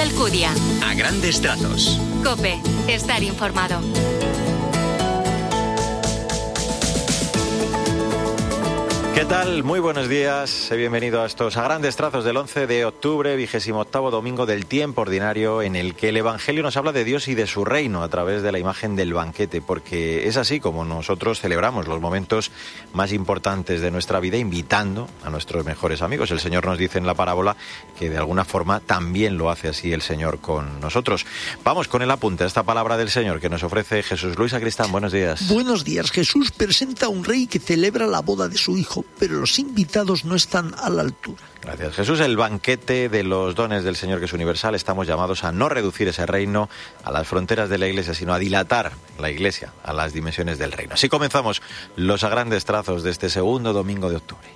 Alcudia. A grandes trazos. COPE. Estar informado. ¿Qué tal? Muy buenos días. Bienvenido a estos A Grandes Trazos del 11 de octubre, 28º domingo del tiempo ordinario, en el que el Evangelio nos habla de Dios y de su reino a través de la imagen del banquete, porque es así como nosotros celebramos los momentos más importantes de nuestra vida, invitando a nuestros mejores amigos. El Señor nos dice en la parábola que de alguna forma también lo hace así el Señor con nosotros. Vamos con el apunte a esta palabra del Señor que nos ofrece Jesús. Luis Sacristán, buenos días. Buenos días. Jesús presenta a un rey que celebra la boda de su hijo, pero los invitados no están a la altura. Gracias, Jesús. El banquete de los dones del Señor, que es universal. Estamos llamados a no reducir ese reino a las fronteras de la Iglesia, sino a dilatar la Iglesia a las dimensiones del reino. Así comenzamos los A Grandes Trazos de este segundo domingo de octubre.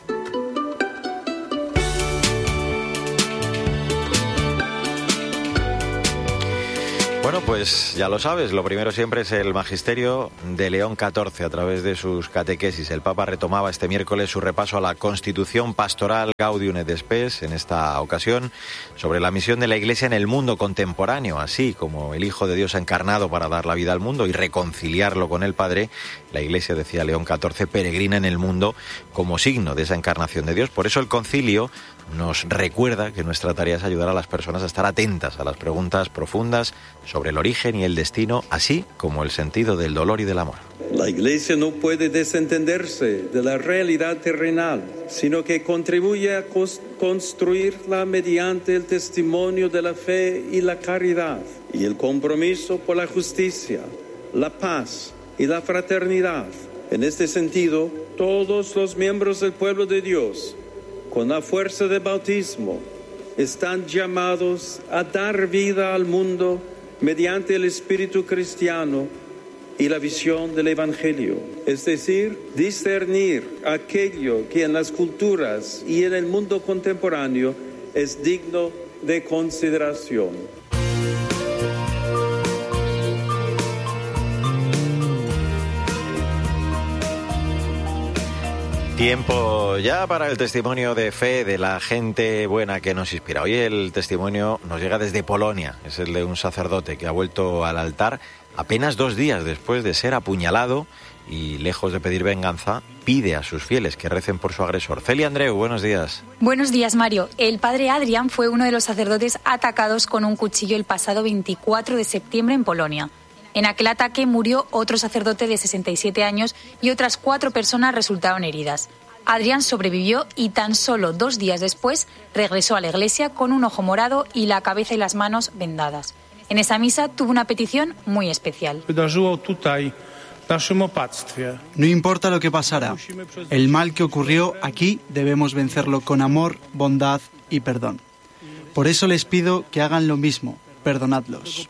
Bueno, pues ya lo sabes, lo primero siempre es el magisterio de León XIV a través de sus catequesis. El Papa retomaba este miércoles su repaso a la Constitución Pastoral Gaudium et Spes, en esta ocasión sobre la misión de la Iglesia en el mundo contemporáneo, así como el Hijo de Dios encarnado para dar la vida al mundo y reconciliarlo con el Padre. La Iglesia, decía León XIV, peregrina en el mundo como signo de esa encarnación de Dios. Por eso el concilio nos recuerda que nuestra tarea es ayudar a las personas a estar atentas a las preguntas profundas sobre el origen y el destino, así como el sentido del dolor y del amor. La Iglesia no puede desentenderse de la realidad terrenal, sino que contribuye a construirla mediante el testimonio de la fe y la caridad, y el compromiso por la justicia, la paz y la fraternidad. En este sentido, todos los miembros del pueblo de Dios, con la fuerza del bautismo, están llamados a dar vida al mundo mediante el espíritu cristiano y la visión del Evangelio, es decir, discernir aquello que en las culturas y en el mundo contemporáneo es digno de consideración. Tiempo ya para el testimonio de fe de la gente buena que nos inspira. Hoy el testimonio nos llega desde Polonia. Es el de un sacerdote que ha vuelto al altar apenas 2 días después de ser apuñalado y, lejos de pedir venganza, pide a sus fieles que recen por su agresor. Celia Andreu, buenos días. Buenos días, Mario. El padre Adrian fue uno de los sacerdotes atacados con un cuchillo el pasado 24 de septiembre en Polonia. En aquel ataque murió otro sacerdote de 67 años y otras 4 personas resultaron heridas. Adrián sobrevivió y tan solo 2 días después regresó a la iglesia con un ojo morado y la cabeza y las manos vendadas. En esa misa tuvo una petición muy especial. No importa lo que pasara, el mal que ocurrió aquí debemos vencerlo con amor, bondad y perdón. Por eso les pido que hagan lo mismo, perdonadlos.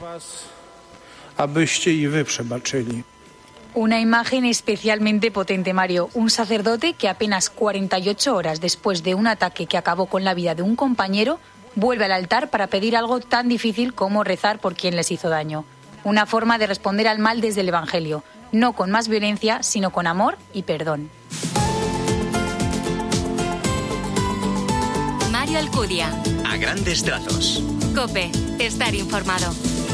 Una imagen especialmente potente, Mario. Un sacerdote que apenas 48 horas después de un ataque que acabó con la vida de un compañero, vuelve al altar para pedir algo tan difícil como rezar por quien les hizo daño. Una forma de responder al mal desde el Evangelio, no con más violencia, sino con amor y perdón. Mario Alcudia. A grandes trazos. COPE. Estar informado.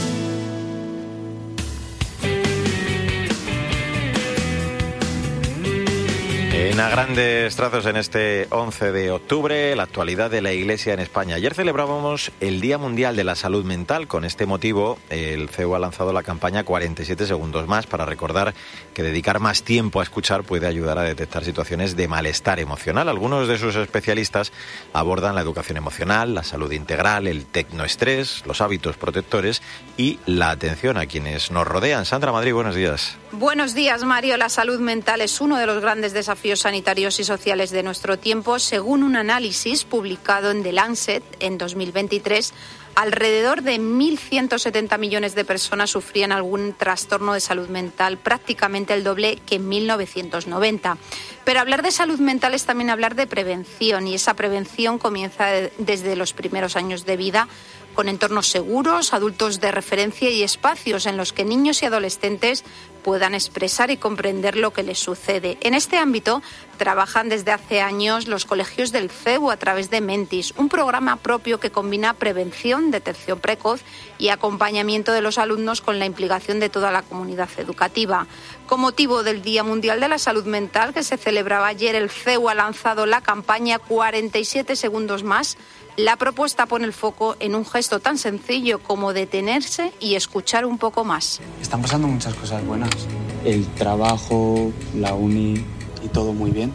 En A Grandes Trazos en este 11 de octubre, la actualidad de la Iglesia en España. Ayer celebrábamos el Día Mundial de la Salud Mental. Con este motivo, el CEU ha lanzado la campaña 47 segundos más para recordar que dedicar más tiempo a escuchar puede ayudar a detectar situaciones de malestar emocional. Algunos de sus especialistas abordan la educación emocional, la salud integral, el tecnoestrés, los hábitos protectores y la atención a quienes nos rodean. Sandra Madrid, buenos días. Buenos días, Mario. La salud mental es uno de los grandes desafíos sanitarios y sociales de nuestro tiempo. Según un análisis publicado en The Lancet en 2023, alrededor de 1.170 millones de personas sufrían algún trastorno de salud mental, prácticamente el doble que en 1990. Pero hablar de salud mental es también hablar de prevención, y esa prevención comienza desde los primeros años de vida, con entornos seguros, adultos de referencia y espacios en los que niños y adolescentes puedan expresar y comprender lo que les sucede. En este ámbito trabajan desde hace años los colegios del CEU a través de Mentis, un programa propio que combina prevención, detección precoz y acompañamiento de los alumnos con la implicación de toda la comunidad educativa. Con motivo del Día Mundial de la Salud Mental, que se celebraba ayer, el CEU ha lanzado la campaña 47 segundos más. La propuesta pone el foco en un gesto tan sencillo como detenerse y escuchar un poco más. Están pasando muchas cosas buenas. El trabajo, la uni y todo muy bien.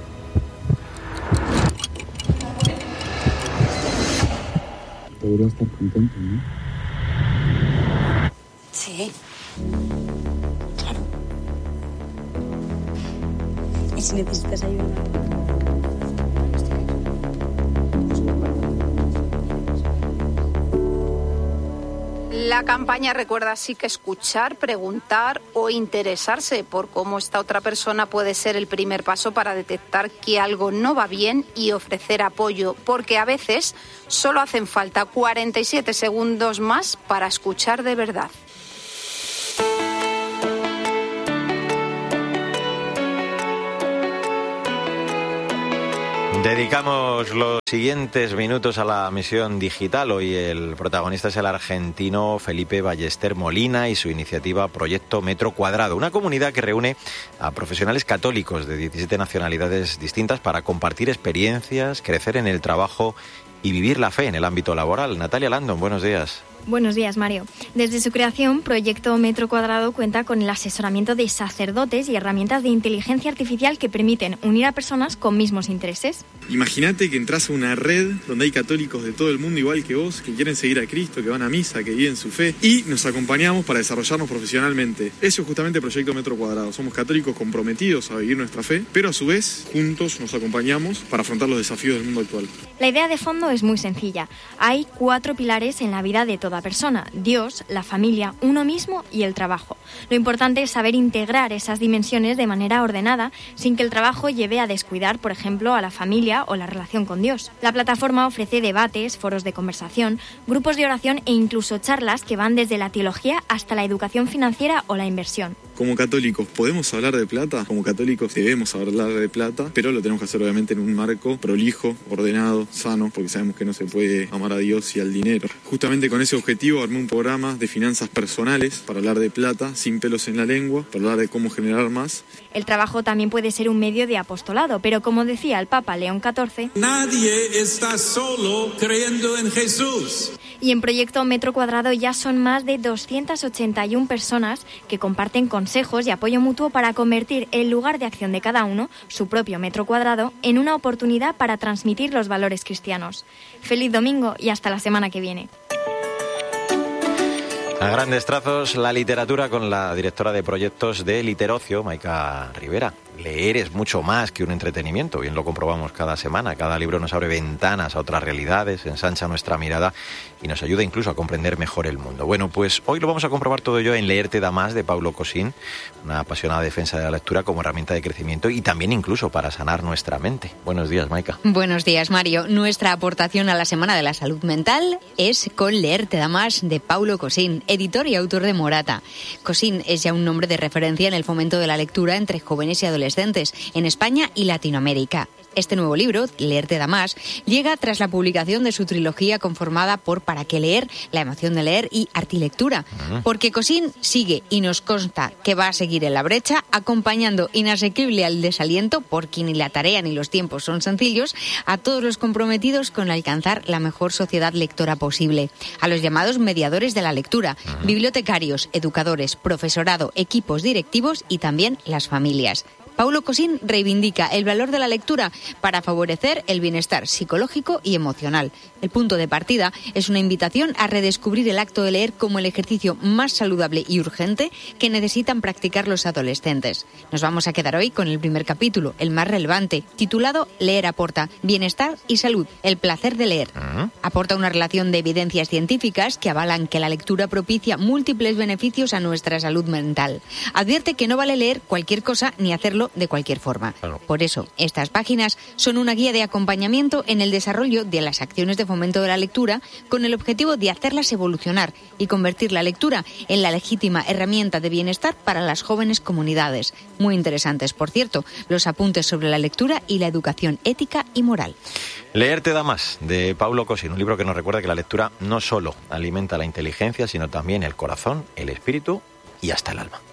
Debería estar contento, ¿no? Sí. Claro. ¿Y si necesitas ayuda? La campaña recuerda así que escuchar, preguntar o interesarse por cómo esta otra persona puede ser el primer paso para detectar que algo no va bien y ofrecer apoyo, porque a veces solo hacen falta 47 segundos más para escuchar de verdad. Dedicamos los siguientes minutos a la misión digital. Hoy el protagonista es el argentino Felipe Ballester Molina y su iniciativa Proyecto Metro Cuadrado, una comunidad que reúne a profesionales católicos de 17 nacionalidades distintas para compartir experiencias, crecer en el trabajo y vivir la fe en el ámbito laboral. Natalia Landon, buenos días. Buenos días, Mario. Desde su creación, Proyecto Metro Cuadrado cuenta con el asesoramiento de sacerdotes y herramientas de inteligencia artificial que permiten unir a personas con mismos intereses. Imagínate que entras a una red donde hay católicos de todo el mundo igual que vos, que quieren seguir a Cristo, que van a misa, que viven su fe, y nos acompañamos para desarrollarnos profesionalmente. Eso es justamente Proyecto Metro Cuadrado. Somos católicos comprometidos a vivir nuestra fe, pero a su vez, juntos nos acompañamos para afrontar los desafíos del mundo actual. La idea de fondo es muy sencilla. Hay 4 pilares en la vida de toda persona: Dios, la familia, uno mismo y el trabajo. Lo importante es saber integrar esas dimensiones de manera ordenada, sin que el trabajo lleve a descuidar, por ejemplo, a la familia o la relación con Dios. La plataforma ofrece debates, foros de conversación, grupos de oración e incluso charlas que van desde la teología hasta la educación financiera o la inversión. Como católicos, ¿podemos hablar de plata? Como católicos debemos hablar de plata, pero lo tenemos que hacer obviamente en un marco prolijo, ordenado, sano, porque sabemos que no se puede amar a Dios y al dinero. Justamente con ese objetivo armé un programa de finanzas personales para hablar de plata, sin pelos en la lengua, para hablar de cómo generar más. El trabajo también puede ser un medio de apostolado, pero como decía el Papa León XIV, nadie está solo creyendo en Jesús. Y en Proyecto Metro Cuadrado ya son más de 281 personas que comparten consejos y apoyo mutuo para convertir el lugar de acción de cada uno, su propio metro cuadrado, en una oportunidad para transmitir los valores cristianos. Feliz domingo y hasta la semana que viene. A grandes trazos, la literatura con la directora de proyectos de Literocio, Maika Rivera. Leer es mucho más que un entretenimiento, bien lo comprobamos cada semana. Cada libro nos abre ventanas a otras realidades, ensancha nuestra mirada y nos ayuda incluso a comprender mejor el mundo. Bueno, pues hoy lo vamos a comprobar todo ello en Leer te da más, de Paulo Cosín, una apasionada defensa de la lectura como herramienta de crecimiento y también incluso para sanar nuestra mente. Buenos días, Maika. Buenos días, Mario. Nuestra aportación a la Semana de la Salud Mental es con Leer te da más, de Paulo Cosín, editor y autor de Morata. Cosín es ya un nombre de referencia en el fomento de la lectura entre jóvenes y adolescentes en España y Latinoamérica. Este nuevo libro, Leer te da más, llega tras la publicación de su trilogía conformada por Para qué leer, La emoción de leer y Artilectura, porque Cosín sigue y nos consta que va a seguir en la brecha, acompañando inasequible al desaliento, porque ni la tarea ni los tiempos son sencillos, a todos los comprometidos con alcanzar la mejor sociedad lectora posible, a los llamados mediadores de la lectura, bibliotecarios, educadores, profesorado, equipos directivos y también las familias. Paulo Cosín reivindica el valor de la lectura para favorecer el bienestar psicológico y emocional. El punto de partida es una invitación a redescubrir el acto de leer como el ejercicio más saludable y urgente que necesitan practicar los adolescentes. Nos vamos a quedar hoy con el primer capítulo, el más relevante, titulado Leer aporta bienestar y salud, el placer de leer. Aporta una relación de evidencias científicas que avalan que la lectura propicia múltiples beneficios a nuestra salud mental. Advierte que no vale leer cualquier cosa ni hacerlo hacerlo de cualquier forma. Por eso, estas páginas son una guía de acompañamiento en el desarrollo de las acciones de fomento de la lectura, con el objetivo de hacerlas evolucionar y convertir la lectura en la legítima herramienta de bienestar para las jóvenes comunidades. Muy interesantes, por cierto, los apuntes sobre la lectura y la educación ética y moral. Leer te da más, de Paulo Cosín, un libro que nos recuerda que la lectura no solo alimenta la inteligencia, sino también el corazón, el espíritu y hasta el alma.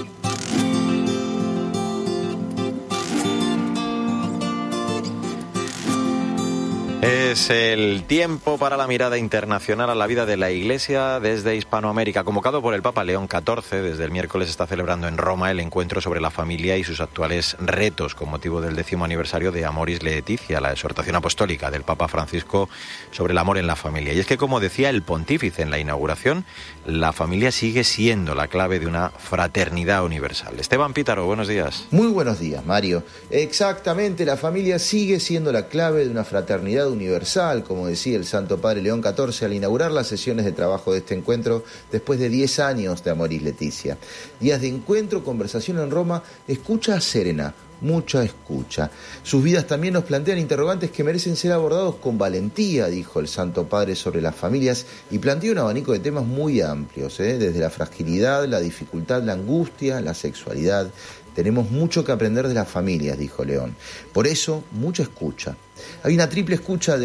Es el tiempo para la mirada internacional a la vida de la Iglesia desde Hispanoamérica. Convocado por el Papa León XIV, desde el miércoles está celebrando en Roma el encuentro sobre la familia y sus actuales retos con motivo del 10º aniversario de Amoris Laetitia, la exhortación apostólica del Papa Francisco sobre el amor en la familia. Y es que, como decía el pontífice en la inauguración, la familia sigue siendo la clave de una fraternidad universal. Esteban Pítaro, buenos días. Muy buenos días, Mario. Exactamente, la familia sigue siendo la clave de una fraternidad universal, como decía el Santo Padre León XIV al inaugurar las sesiones de trabajo de este encuentro después de 10 años de Amoris Laetitia. Días de encuentro, conversación en Roma, escucha serena, mucha escucha. Sus vidas también nos plantean interrogantes que merecen ser abordados con valentía, dijo el Santo Padre sobre las familias, y planteó un abanico de temas muy amplios, desde la fragilidad, la dificultad, la angustia, la sexualidad. Tenemos mucho que aprender de las familias, dijo León. Por eso, mucha escucha. Hay una triple escucha de